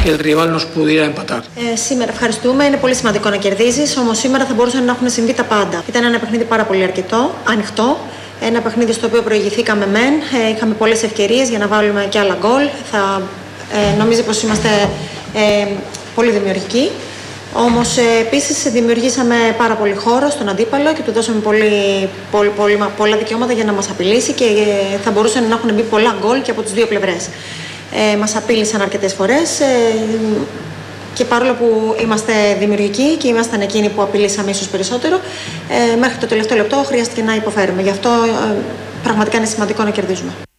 que el rival nos pudiera empatar. Σήμερα ευχαριστούμε. Είναι πολύ σημαντικό να κερδίζεις, όμως σήμερα θα μπορούσαν να έχουν συμβεί τα πάντα. Ήταν ένα παιχνίδι πάρα πολύ ανοιχτό. Ένα παιχνίδι στο οποίο προηγηθήκαμε μεν. Είχαμε πολλές ευκαιρίες για να βάλουμε και άλλα γκολ. Νομίζω πως είμαστε πολύ δημιουργικοί. Όμως επίσης δημιουργήσαμε πάρα πολύ χώρο στον αντίπαλο και του δώσαμε πολλά δικαιώματα για να μας απειλήσει και θα μπορούσαν να έχουν μπει πολλά γκολ και από τις δύο πλευρές. Μας απείλησαν αρκετές φορές και παρόλο που είμαστε δημιουργικοί και ήμασταν εκείνοι που απειλήσαμε ίσως περισσότερο, μέχρι το τελευταίο λεπτό χρειάστηκε να υποφέρουμε. Γι' αυτό πραγματικά είναι σημαντικό να κερδίζουμε.